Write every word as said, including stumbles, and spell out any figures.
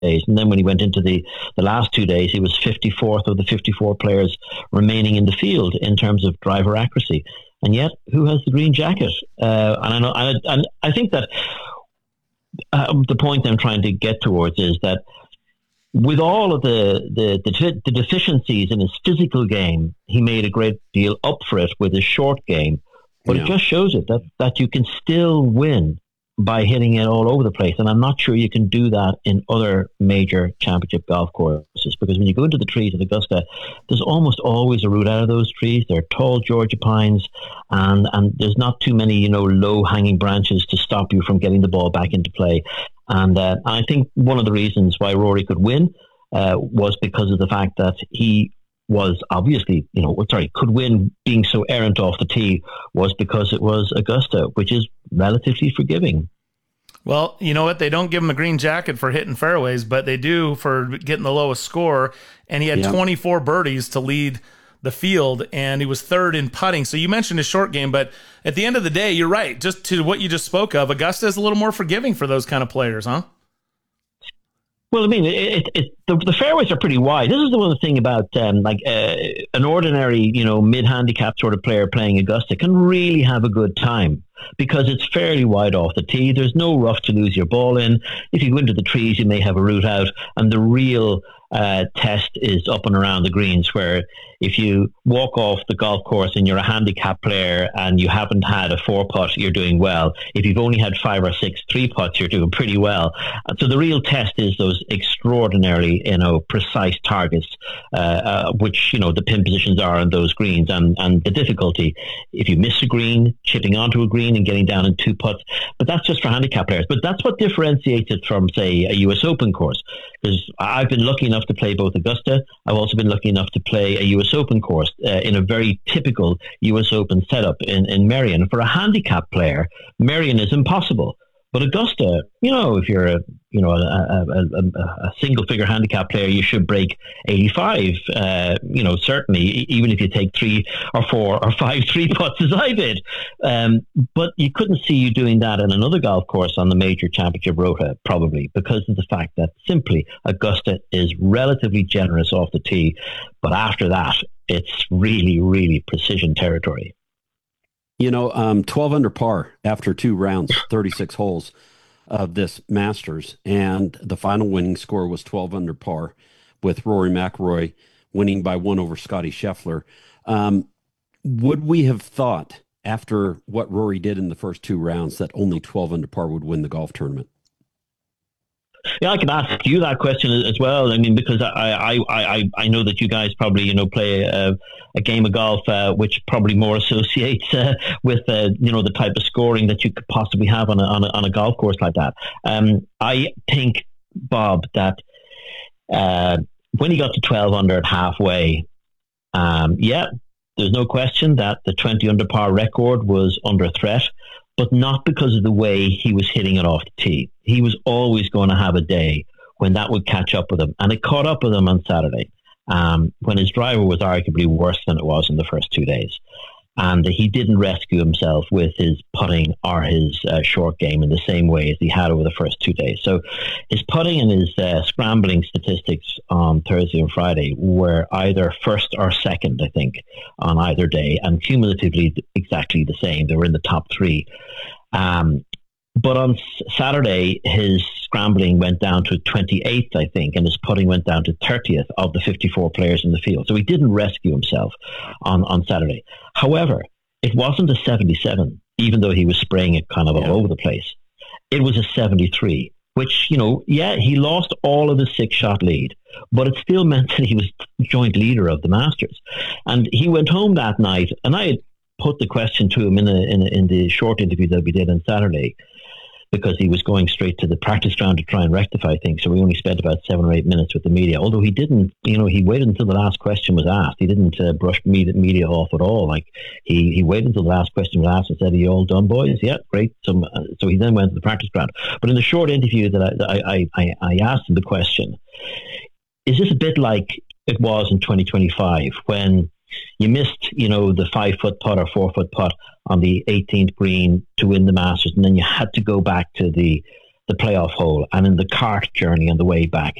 days. And then when he went into the, the last two days, he was fifty-fourth of the fifty-four players remaining in the field in terms of driver accuracy. And yet, who has the green jacket? Uh, and I know, and, and I think that uh, the point I'm trying to get towards is that with all of the, the, the, the deficiencies in his physical game, he made a great deal up for it with his short game. But yeah. It just shows it that, that you can still win by hitting it all over the place. And I'm not sure you can do that in other major championship golf courses, because when you go into the trees at Augusta, there's almost always a route out of those trees. They're tall Georgia pines, and, and there's not too many, you know, low-hanging branches to stop you from getting the ball back into play. And uh, I think one of the reasons why Rory could win uh, was because of the fact that he was obviously, you know, sorry, could win being so errant off the tee was because it was Augusta, which is relatively forgiving. Well, you know what? They don't give him a green jacket for hitting fairways, but they do for getting the lowest score. And he had yeah. twenty-four birdies to lead the field, and he was third in putting. So you mentioned his short game, but at the end of the day, you're right. Just to what you just spoke of, Augusta is a little more forgiving for those kind of players, huh? Well, I mean, it, it, the, the fairways are pretty wide. This is the one thing about um, like uh, an ordinary, you know, mid-handicap sort of player playing Augusta can really have a good time because it's fairly wide off the tee. There's no rough to lose your ball in. If you go into the trees, you may have a route out, and the real uh, test is up and around the greens, where if you walk off the golf course and you're a handicap player and you haven't had a four putt, you're doing well. If you've only had five or six three putts, you're doing pretty well. And so the real test is those extraordinarily, you know, precise targets, uh, uh, which, you know, the pin positions are on those greens, and, and the difficulty if you miss a green, chipping onto a green and getting down in two putts. But that's just for handicap players. But that's what differentiates it from, say, a U S Open course. Because I've been lucky enough to play both Augusta. I've also been lucky enough to play a U S Open course uh, in a very typical U S Open setup in, in Merion. For a handicap player, Merion is impossible. But Augusta, you know, if you're a you know a, a, a, a single figure handicap player, you should break eighty-five. Uh, you know, certainly, even if you take three or four or five three putts as I did. Um, but you couldn't see you doing that in another golf course on the major championship rota, probably because of the fact that simply Augusta is relatively generous off the tee, but after that, it's really, really precision territory. You know, um, twelve under par after two rounds, thirty-six holes of this Masters, and the final winning score was twelve under par, with Rory McIlroy winning by one over Scotty Scheffler. Um, would we have thought, after what Rory did in the first two rounds, that only twelve under par would win the golf tournament? Yeah, I can ask you that question as well. I mean, because I I, I, I know that you guys probably, you know, play a, a game of golf uh, which probably more associates uh, with, uh, you know, the type of scoring that you could possibly have on a, on a, on a golf course like that. Um, I think, Bob, that uh, when he got to twelve under at halfway, um, yeah, there's no question that the twenty under par record was under threat, but not because of the way he was hitting it off the tee. He was always going to have a day when that would catch up with him. And it caught up with him on Saturday, um, when his driver was arguably worse than it was in the first two days. And he didn't rescue himself with his putting or his uh, short game in the same way as he had over the first two days. So his putting and his uh, scrambling statistics on Thursday and Friday were either first or second, I think, on either day, and cumulatively exactly the same. They were in the top three. Um, but on Saturday, his scrambling went down to twenty-eighth, I think, and his putting went down to thirtieth of the fifty-four players in the field. So he didn't rescue himself on, on Saturday. However, it wasn't a seventy-seven, even though he was spraying it kind of all yeah. over the place. It was a seventy-three, which, you know, yeah, he lost all of his six-shot lead, but it still meant that he was joint leader of the Masters. And he went home that night, and I had put the question to him in, a, in, a, in the short interview that we did on Saturday, because he was going straight to the practice ground to try and rectify things. So we only spent about seven or eight minutes with the media. Although he didn't, you know, he waited until the last question was asked. He didn't uh, brush media, media off at all. Like he, he waited until the last question was asked and said, "Are you all done, boys?" Yeah, great. So, uh, so he then went to the practice ground. But in the short interview that I, I, I, I asked him the question, is this a bit like it was in twenty twenty-five when you missed, you know, the five foot putt or four foot putt on the eighteenth green to win the Masters, and then you had to go back to the the playoff hole and in the cart journey on the way back.